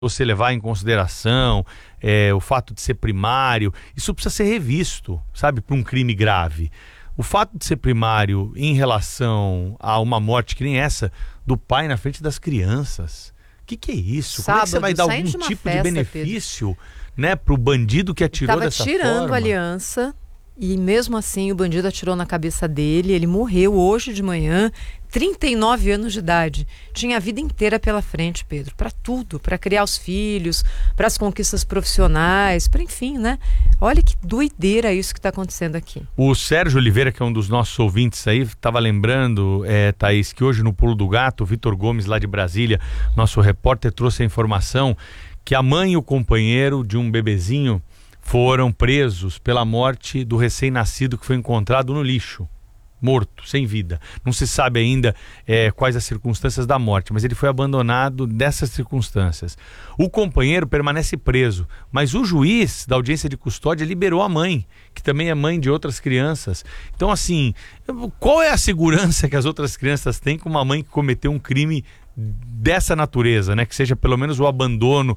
você levar em consideração o fato de ser primário, isso precisa ser revisto, sabe, para um crime grave. O fato de ser primário em relação a uma morte que nem essa do pai na frente das crianças, o que é isso? Sábado, como é que você vai dar algum tipo festa, de benefício, né, pro bandido que atirou dessa forma? Tava tirando a aliança e mesmo assim o bandido atirou na cabeça dele, ele morreu hoje de manhã, 39 anos de idade. Tinha a vida inteira pela frente, Pedro, para tudo, para criar os filhos, para as conquistas profissionais, para enfim, né? Olha que doideira isso que está acontecendo aqui. O Sérgio Oliveira, que é um dos nossos ouvintes aí, estava lembrando, Thaís, que hoje no Pulo do Gato, o Vitor Gomes lá de Brasília, nosso repórter, trouxe a informação que a mãe e o companheiro de um bebezinho foram presos pela morte do recém-nascido que foi encontrado no lixo, morto, sem vida. Não se sabe ainda quais as circunstâncias da morte, mas ele foi abandonado dessas circunstâncias. O companheiro permanece preso, mas o juiz da audiência de custódia liberou a mãe, que também é mãe de outras crianças. Então, assim, qual é a segurança que as outras crianças têm com uma mãe que cometeu um crime dessa natureza, né? Que seja pelo menos o abandono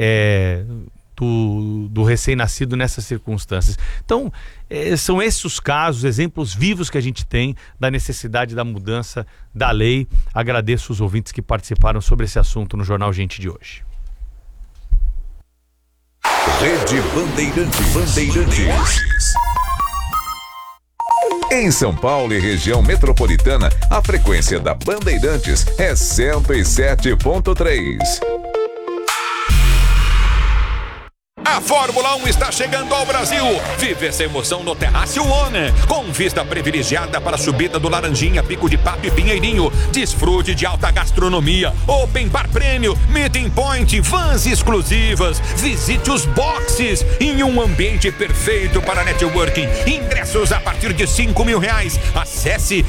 do recém-nascido nessas circunstâncias. Então, são esses os casos, exemplos vivos que a gente tem da necessidade da mudança da lei. Agradeço os ouvintes que participaram sobre esse assunto no Jornal Gente de hoje. Rede Bandeirantes. Em São Paulo e região metropolitana, a frequência da Bandeirantes é 107.3. A Fórmula 1 está chegando ao Brasil. Vive essa emoção no Terrácio One, com vista privilegiada para a subida do Laranjinha, Pico de Pato e Pinheirinho. Desfrute de alta gastronomia, open bar prêmio, meeting point, vans exclusivas. Visite os boxes em um ambiente perfeito para networking. Ingressos a partir de R$5.000. Acesse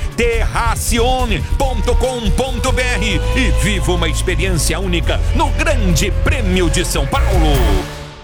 terracione.com.br e viva uma experiência única no Grande Prêmio de São Paulo.